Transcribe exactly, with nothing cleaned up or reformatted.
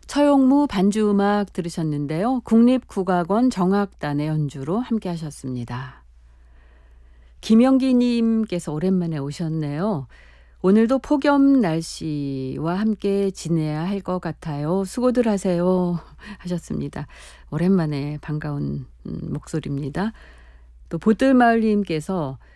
처용무 반주음악 들으셨는데요. 국립국악원 정악단의 연주로 함께 하셨습니다. 김영기님께서 오랜만에 오셨네요. 오늘도 폭염 날씨와 함께 지내야 할 것 같아요. 수고들 하세요 하셨습니다. 오랜만에 반가운 음, 목소리입니다. 또 보뜰마을님께서